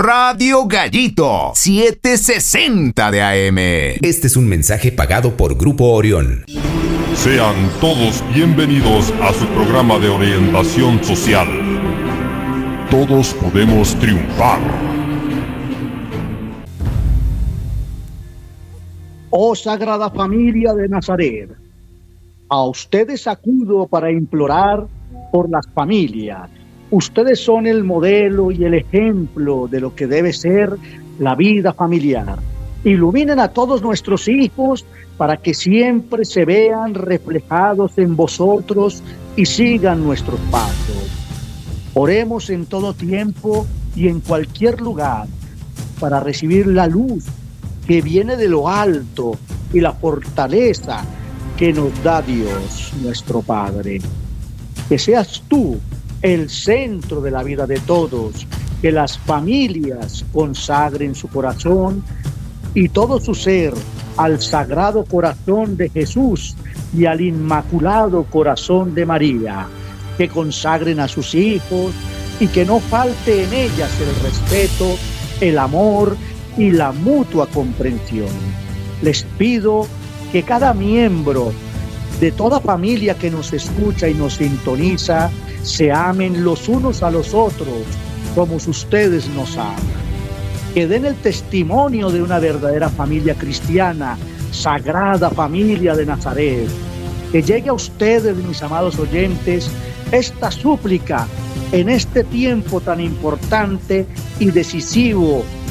Radio Gallito 760 de AM. Este es un mensaje pagado por Grupo Orión. Sean todos bienvenidos a su programa de orientación social. Todos podemos triunfar. Oh Sagrada Familia de Nazaret, a ustedes acudo para implorar por las familias. Ustedes son el modelo y el ejemplo de lo que debe ser la vida familiar. Iluminen a todos nuestros hijos para que siempre se vean reflejados en vosotros y sigan nuestros pasos. Oremos en todo tiempo y en cualquier lugar para recibir la luz que viene de lo alto y la fortaleza que nos da Dios, nuestro Padre. Que seas tú el centro de la vida de todos, que las familias consagren su corazón y todo su ser al Sagrado Corazón de Jesús y al Inmaculado Corazón de María, que consagren a sus hijos y que no falte en ellas el respeto, el amor y la mutua comprensión. Les pido que cada miembro de toda familia que nos escucha y nos sintoniza se amen los unos a los otros como ustedes nos aman. Que den el testimonio de una verdadera familia cristiana, Sagrada Familia de Nazaret. Que llegue a ustedes, mis amados oyentes, esta súplica en este tiempo tan importante y decisivo